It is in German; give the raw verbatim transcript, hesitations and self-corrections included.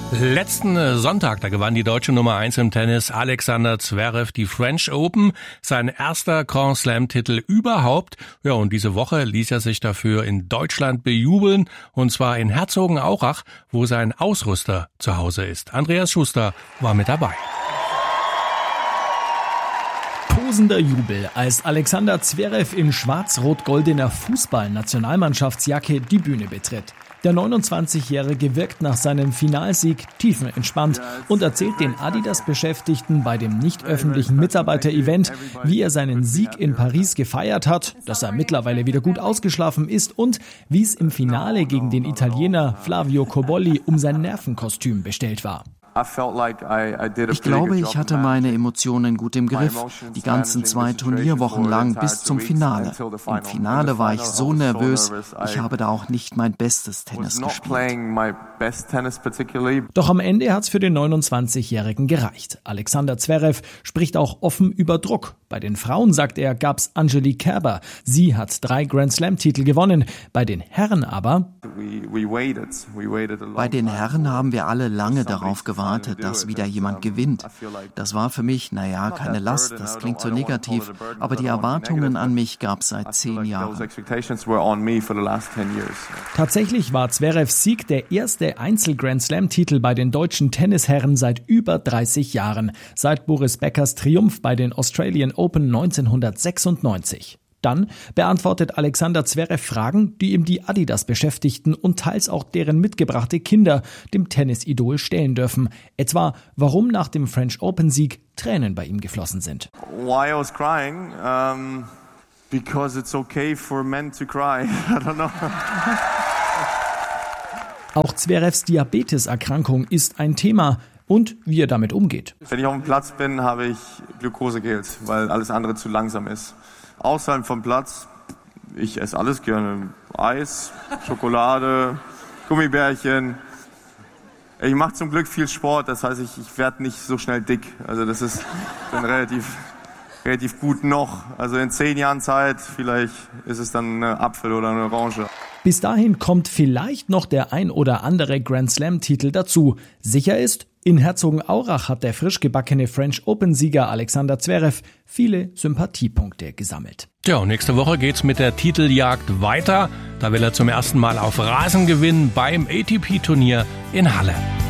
Letzten Sonntag, da gewann die deutsche Nummer eins im Tennis Alexander Zverev die French Open, sein erster Grand Slam-Titel überhaupt. Ja, und diese Woche ließ er sich dafür in Deutschland bejubeln, und zwar in Herzogenaurach, wo sein Ausrüster zu Hause ist. Andreas Schuster war mit dabei. Tosender Jubel, als Alexander Zverev in schwarz-rot-goldener Fußball-Nationalmannschaftsjacke die Bühne betritt. Der neunundzwanzigjährige wirkt nach seinem Finalsieg tiefenentspannt und erzählt den Adidas-Beschäftigten bei dem nicht öffentlichen Mitarbeiter-Event, wie er seinen Sieg in Paris gefeiert hat, dass er mittlerweile wieder gut ausgeschlafen ist und wie es im Finale gegen den Italiener Flavio Cobolli um sein Nervenkostüm bestellt war. Ich glaube, ich hatte meine Emotionen gut im Griff, die ganzen zwei Turnierwochen lang bis zum Finale. Im Finale war ich so nervös, ich habe da auch nicht mein bestes Tennis gespielt. Doch am Ende hat's für den neunundzwanzigjährigen gereicht. Alexander Zverev spricht auch offen über Druck. Bei den Frauen, sagt er, gab's Angelique Kerber. Sie hat drei Grand-Slam-Titel gewonnen. Bei den Herren aber... Bei den Herren haben wir alle lange darauf gewartet, dass wieder jemand gewinnt. Das war für mich, naja, keine Last, das klingt so negativ, aber die Erwartungen an mich gab's seit zehn Jahren. Tatsächlich war Zverevs Sieg der erste Einzel-Grand-Slam-Titel bei den deutschen Tennisherren seit über dreißig Jahren, seit Boris Beckers Triumph bei den Australian Open neunzehnhundertsechsundneunzig. Dann beantwortet Alexander Zverev Fragen, die ihm die Adidas-Beschäftigten und teils auch deren mitgebrachte Kinder dem Tennisidol stellen dürfen. Etwa, warum nach dem French Open-Sieg Tränen bei ihm geflossen sind. Why I was crying? Um, because it's okay for men to cry. I don't know. Auch Zverevs Diabeteserkrankung ist ein Thema und wie er damit umgeht. Wenn ich auf dem Platz bin, habe ich Glukosegels, weil alles andere zu langsam ist. Außerhalb vom Platz, ich esse alles gerne. Eis, Schokolade, Gummibärchen. Ich mache zum Glück viel Sport, das heißt, ich, ich werde nicht so schnell dick. Also das ist dann relativ, relativ gut noch. Also in zehn Jahren Zeit, vielleicht ist es dann ein Apfel oder eine Orange. Bis dahin kommt vielleicht noch der ein oder andere Grand-Slam-Titel dazu. Sicher ist, in Herzogenaurach hat der frisch gebackene French Open-Sieger Alexander Zverev viele Sympathiepunkte gesammelt. Ja, und nächste Woche geht's mit der Titeljagd weiter. Da will er zum ersten Mal auf Rasen gewinnen beim A T P-Turnier in Halle.